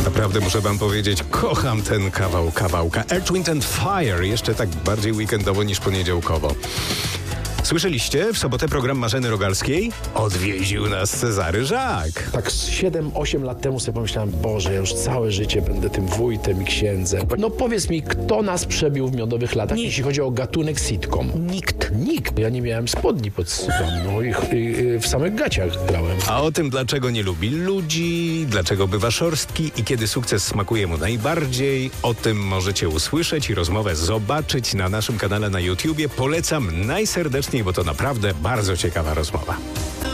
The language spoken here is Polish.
Naprawdę muszę wam powiedzieć, kocham ten kawałka. Earth, Wind and Fire, jeszcze tak bardziej weekendowo niż poniedziałkowo. Słyszeliście? W sobotę program Marzeny Rogalskiej odwiedził nas Cezary Żak. Tak z 7-8 lat temu sobie pomyślałem, Boże, ja już całe życie będę tym wójtem i księdzem. No powiedz mi, kto nas przebił w miodowych latach, jeśli chodzi o gatunek sitcom? Nikt. Ja nie miałem spodni pod spodną i w samych gaciach grałem. A o tym, dlaczego nie lubi ludzi, dlaczego bywa szorstki i kiedy sukces smakuje mu najbardziej, o tym możecie usłyszeć i rozmowę zobaczyć na naszym kanale na YouTubie. Polecam najserdeczniej, bo to naprawdę bardzo ciekawa rozmowa.